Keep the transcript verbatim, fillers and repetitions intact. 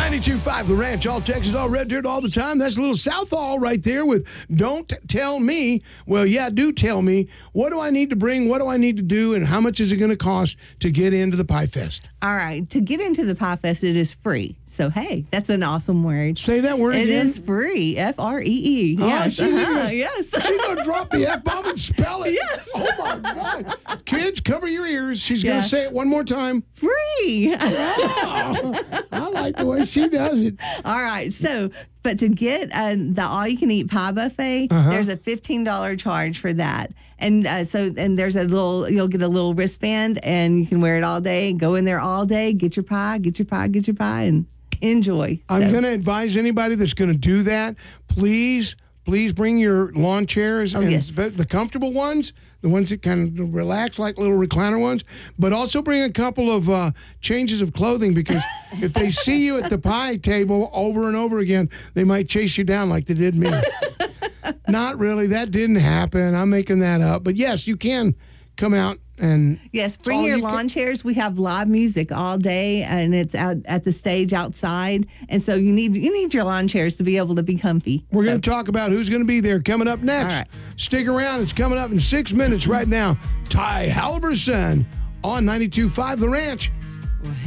ninety-two point five The Ranch, all Texas, all red dirt, all the time. That's a little Southall right there with Don't Tell Me. Well, yeah, do tell me. What do I need to bring? What do I need to do? And how much is it going to cost to get into the Pie Fest? All right. To get into the Pie Fest, it is free. So, hey, that's an awesome word. Say that word It again. is free. F R E E. Oh, Yes. she's uh-huh. gonna- Yes. She's going to drop the F-bomb and spell it. Yes. Oh, my God. Kids, cover your ears. She's going Yeah. to say it one more time. Free. Oh, I like the way she does it. All right. So, but to get uh, the all-you-can-eat pie buffet, Uh-huh. there's a fifteen dollars charge for that. And uh, so, and there's a little, you'll get a little wristband and you can wear it all day. Go in there all day, get your pie, get your pie, get your pie, and enjoy. I'm So- going to advise anybody that's going to do that, please, please bring your lawn chairs Oh, and yes. the, the comfortable ones, the ones that kind of relax like little recliner ones, but also bring a couple of uh, changes of clothing because if they see you at the pie table over and over again, they might chase you down like they did me. Not really. That didn't happen. I'm making that up. But yes, you can come out and Yes, bring all your you can- lawn chairs. We have live music all day, and it's out at the stage outside. And so you need you need your lawn chairs to be able to be comfy. We're So- going to talk about who's going to be there coming up next. All right. Stick around. It's coming up in six minutes right now. Ty Halverson on ninety-two point five The Ranch.